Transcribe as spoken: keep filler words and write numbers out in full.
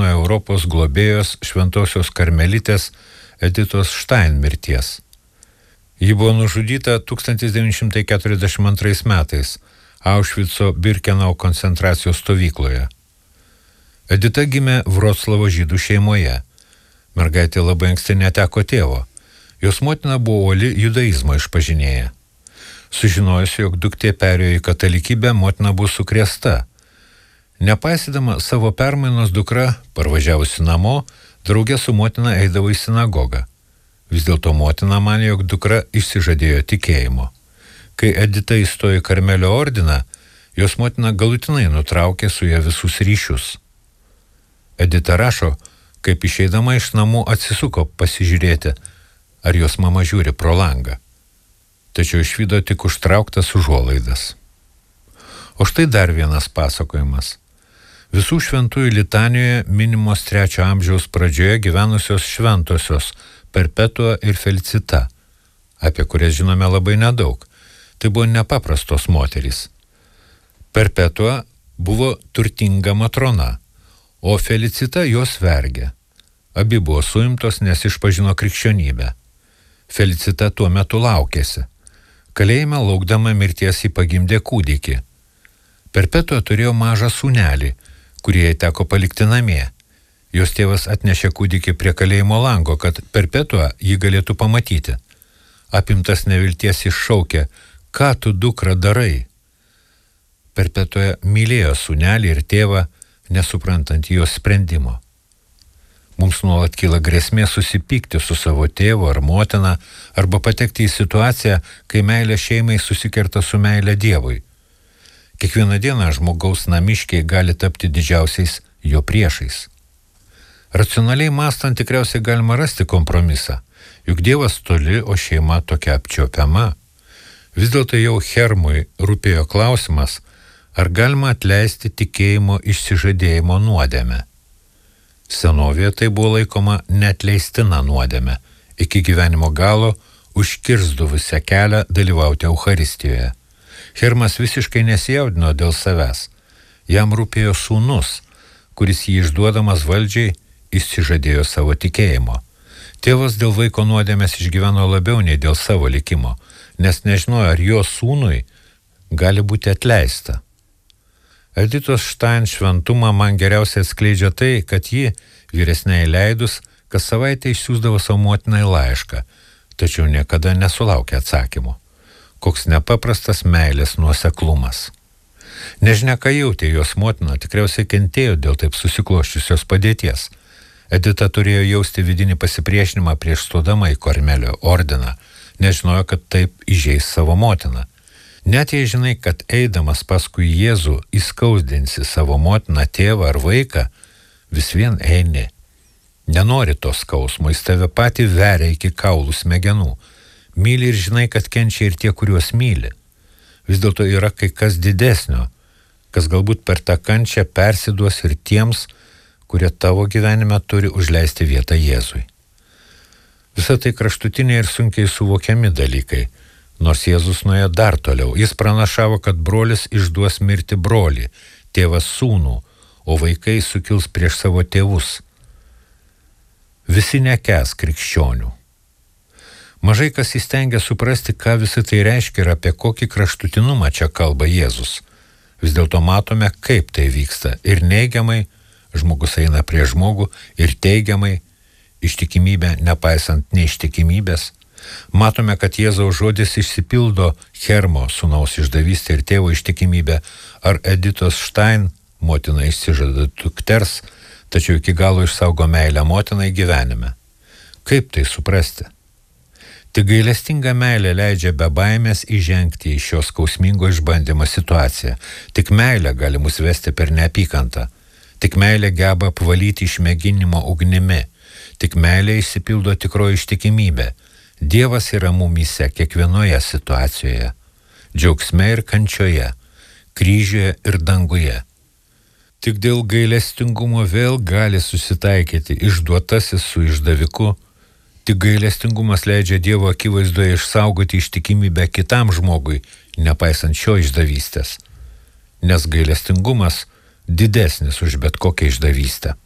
nuo Europos globėjos šventosios karmelitės Editos Štain mirties. Ji buvo nužudyta tūkstantis devyni šimtai keturiasdešimt antrais metais Aušvico Birkenau koncentracijos stovykloje. Edita gimė Vroclavo žydų šeimoje. Mergaitė labai anksti neteko tėvo. Jos motina buvo uoli judaizmo išpažinėja. Sužinojusi, jog duktė perėjo į katalikybę, motina buvo sukrėsta. Nepaisydama savo permainos dukra, parvažiavusi namo, draugė su motina eidavo į sinagogą. Vis dėlto motina manė, jog dukra išsižadėjo tikėjimo. Kai Edita įstojo į Karmelio ordiną, jos motina galutinai nutraukė su ja visus ryšius. Edita rašo, kaip išeidama iš namų atsisuko pasižiūrėti, ar jos mama žiūri pro langą. Tačiau išvydo tik užtrauktas užuolaidas. O štai dar vienas pasakojimas. Visų šventųjų litanijoje minimos trečio amžiaus pradžioje gyvenusios šventosios Perpetua ir Felicita, apie kurias žinome labai nedaug. Tai buvo nepaprastos moterys. Perpetua buvo turtinga matrona, o Felicita jos vergė. Abi buvo suimtos, nes išpažino krikščionybę. Felicita tuo metu laukėsi. Kalėjime laukdama mirties jį pagimdė kūdikį. Perpetua turėjo mažą sūnelį, kurį jai teko palikti namie. Jos tėvas atnešė kūdikį prie kalėjimo lango, kad Perpetua jį galėtų pamatyti. Apimtas nevilties iššaukė, ką tu, dukra, darai? Perpetua mylėjo sūnelį ir tėvą, nesuprantant jos sprendimo. Mums nuolat kyla grėsmė susipykti su savo tėvu ar motina, arba patekti į situaciją, kai meilė šeimai susikerta su meilė Dievui. Kiekvieną dieną žmogaus namiškiai gali tapti didžiausiais jo priešais. Racionaliai mąstant tikriausiai galima rasti kompromisą, juk Dievas toli, o šeima tokia apčiopiama. Vis dėlto jau Hermui rūpėjo klausimas, ar galima atleisti tikėjimo išsižadėjimo nuodėmę. Senovėje tai buvo laikoma neatleistina nuodėmė, iki gyvenimo galo užkirsduvusią kelią dalyvauti Eucharistijoje. Hermas visiškai nesijaudino dėl savęs. Jam rūpėjo sūnus, kuris jį išduodamas valdžiai išsižadėjo savo tikėjimo. Tėvas dėl vaiko nuodėmės išgyveno labiau nei dėl savo likimo, nes nežinojo, ar jo sūnui gali būti atleista. Editos Štain šventumą man geriausiai atskleidžia tai, kad ji, vyresniai leidus, kas savaitę išsiųsdavo savo motinai laišką, tačiau niekada nesulaukė atsakymų. Koks nepaprastas meilės nuoseklumas. Nežinia, ką jautė jos motina, tikriausiai kentėjo dėl taip susikloščiusios padėties. Edita turėjo jausti vidinį pasipriešinimą prieš stodama į Karmelio ordiną, nežinojo, kad taip įžeis savo motiną. Net jei žinai, kad eidamas paskui Jėzų įskausdinsi savo motiną, tėvą ar vaiką, vis vien eini. Nenori to skausmo, jis tave patį veria iki kaulų smegenų. Myli ir žinai, kad kenčia ir tie, kuriuos myli. Vis dėlto yra kai kas didesnio, kas galbūt per tą kančią persiduos ir tiems, kurie tavo gyvenime turi užleisti vietą Jėzui. Visa tai kraštutiniai ir sunkiai suvokiami dalykai, nors Jėzus nuėjo dar toliau. Jis pranašavo, kad brolis išduos mirti brolį, tėvas sūnų, o vaikai sukils prieš savo tėvus. Visi nekęs krikščionių. Mažai kas įstengia suprasti, ką visą tai reiškia ir apie kokį kraštutinumą čia kalba Jėzus. Vis dėlto matome, kaip tai vyksta. Ir neigiamai žmogus eina prie žmogų, ir teigiamai ištikimybė nepaisant neištikimybės. Matome, kad Jėzaus žodis išsipildo Hermo sūnaus išdavystė ir tėvo ištikimybė, ar Editos Štain motina išsižada dukters, tačiau iki galo išsaugo meilę motinai gyvenime. Kaip tai suprasti? Tik gailestinga meilė leidžia be baimės įžengti į šio skausmingo išbandymo situaciją. Tik meilė gali mus vesti per neapykantą. Tik meilė geba apvalyti išmėginimo ugnimi. Tik meilė išsipildo tikroji ištikimybė. Dievas yra mumyse kiekvienoje situacijoje. Džiaugsme ir kančioje. Kryžiuje ir danguje. Tik dėl gailestingumo vėl gali susitaikyti išduotasis su išdaviku. Tik gailestingumas leidžia Dievo akivaizdoje išsaugoti ištikimybę kitam žmogui, nepaisant šio išdavystės. Nes gailestingumas didesnis už bet kokią išdavystę.